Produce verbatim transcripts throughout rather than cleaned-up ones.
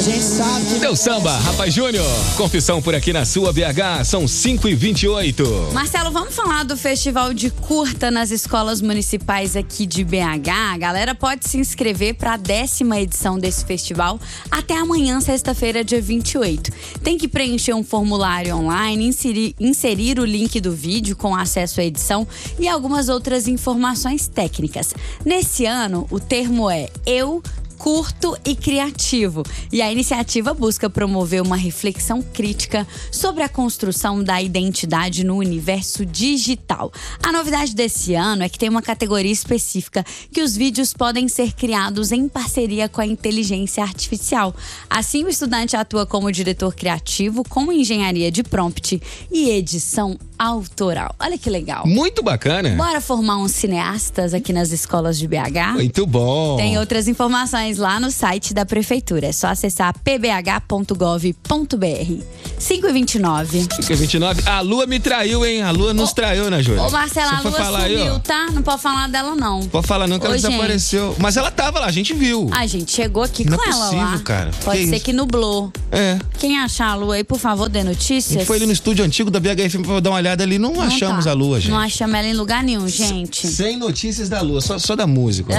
gente sabe que... Deu samba, Rapaz Júnior. Confissão por aqui na sua B H, são cinco e vinte e oito. Marcelo, vamos falar do Festival de Curta nas escolas municipais aqui de B H. A galera pode se inscrever para a décima edição desse festival até amanhã, sexta-feira, dia vinte e oito. Tem que preencher um formulário online, inserir, inserir o link do vídeo com acesso à edição e algumas outras informações técnicas. Nesse ano, o termo é Eu Curto e Criativo. E a iniciativa busca promover uma reflexão crítica sobre a construção da identidade no universo digital. A novidade desse ano é que tem uma categoria específica que os vídeos podem ser criados em parceria com a inteligência artificial. Assim, o estudante atua como diretor criativo, com engenharia de prompt e edição autoral. Olha que legal. Muito bacana. Bora formar uns cineastas aqui nas escolas de B H? Muito bom. Tem outras informações lá no site da prefeitura. É só acessar p b h ponto gov ponto b r. cinco e vinte e nove. cinco e vinte e nove. A Lua me traiu, hein? A Lua nos Ô, traiu, né, Júlia? Ô, Marcela, a Lua falar aí, sumiu, ó. tá? Não pode falar dela, não. Pode falar não, que ela Ô, gente. desapareceu. Mas ela tava lá, a gente viu. A gente chegou aqui Não com é ela possível, lá. cara. Pode Que ser isso? que nublou. É. Quem achar a Lua aí, por favor, dê A notícias. gente foi ali no estúdio antigo da B H F M pra dar uma olhada ali, não, Não achamos tá. a Lua, gente. Não achamos ela em lugar nenhum, gente. Sem notícias da Lua, só, só da música.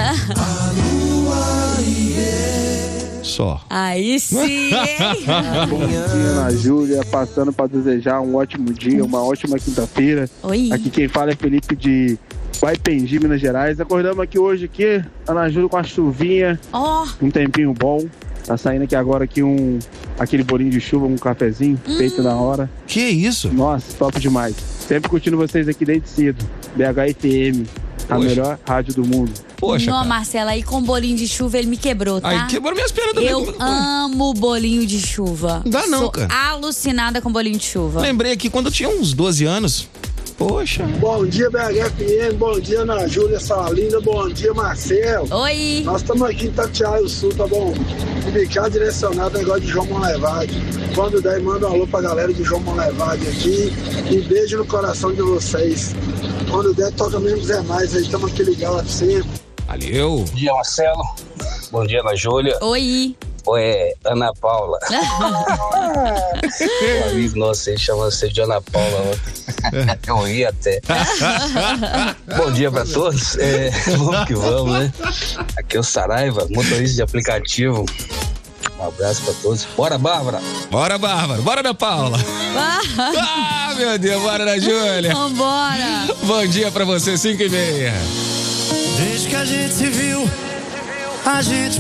Só. Aí sim, hein? Bom dia, Ana Júlia, passando para desejar um ótimo dia, uma ótima quinta-feira. Oi. Aqui quem fala é Felipe de Guaipendi, Minas Gerais. Acordamos aqui hoje aqui, Ana Júlia com a chuvinha, Ó, um tempinho bom. Tá saindo aqui agora aqui um aquele bolinho de chuva, um cafezinho feito na hora. Que isso? Nossa, top demais. Sempre curtindo vocês aqui desde cedo. B H F M, a Poxa. melhor rádio do mundo. Poxa, não, cara. Marcela, aí com bolinho de chuva ele me quebrou, tá? Aí quebrou minhas pernas também. Eu amo bolinho de chuva. Não dá não, Sou cara. alucinada com bolinho de chuva. Lembrei aqui quando eu tinha uns doze anos. Poxa. Bom dia, B H F M, bom dia, Ana Júlia Salinda, bom dia, Marcelo. Oi. Nós estamos aqui em Itatiaia, o Sul, tá bom? Ubicado, direcionado, negócio de João Monlevade. Quando der, manda um alô pra galera de João Monlevade aqui e beijo no coração de vocês. Quando der, toca mesmo Zé Mais aí, estamos aqui ligados sempre. Valeu. Bom dia, Marcelo. Bom dia, Ana Júlia. Oi. Oi, Ana Paula. Um amigo nosso aí chama você de Ana Paula ontem. Eu ri até. Bom dia pra todos. É, vamos que vamos, né? Aqui é o Saraiva, motorista de aplicativo. Um abraço pra todos. Bora, Bárbara. Bora, Bárbara. Bora, Ana Paula. Ah, meu Deus. Bora, Ana Júlia. Vambora. Bom dia pra você, cinco e meia. Desde que a gente se viu, a gente